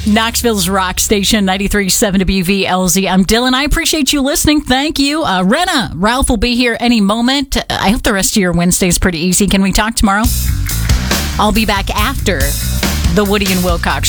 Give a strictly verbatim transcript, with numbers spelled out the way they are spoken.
Knoxville's rock station, ninety-three point seven W V L Z. I'm Dylan. I appreciate you listening. Thank you. Uh, Renna, Ralph will be here any moment. I hope the rest of your Wednesday is pretty easy. Can we talk tomorrow? I'll be back after the Woody and Wilcox